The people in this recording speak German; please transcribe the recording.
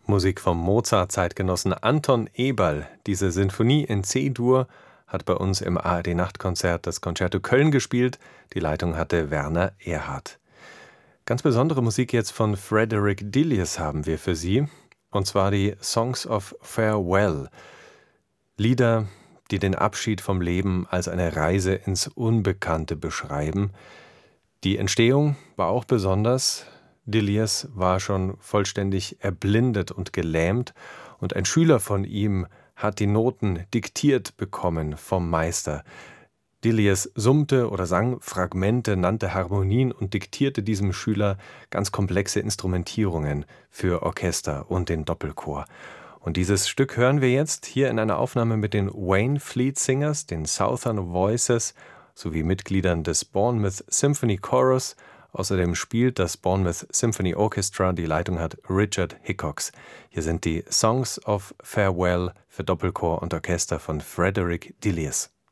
Musik vom Mozart-Zeitgenossen Anton Eberl. Diese Sinfonie in C-Dur hat bei uns im ARD-Nachtkonzert das Concerto Köln gespielt. Die Leitung hatte Werner Erhardt. Ganz besondere Musik jetzt von Frederick Delius haben wir für Sie. Und zwar die Songs of Farewell. Lieder, die den Abschied vom Leben als eine Reise ins Unbekannte beschreiben. Die Entstehung war auch besonders. Delius war schon vollständig erblindet und gelähmt und ein Schüler von ihm hat die Noten diktiert bekommen vom Meister. Delius summte oder sang Fragmente, nannte Harmonien und diktierte diesem Schüler ganz komplexe Instrumentierungen für Orchester und den Doppelchor. Und dieses Stück hören wir jetzt hier in einer Aufnahme mit den Waynflete Singers, den Southern Voices sowie Mitgliedern des Bournemouth Symphony Chorus. Außerdem spielt das Bournemouth Symphony Orchestra, die Leitung hat Richard Hickox. Hier sind die Songs of Farewell für Doppelchor und Orchester von Frederick Delius.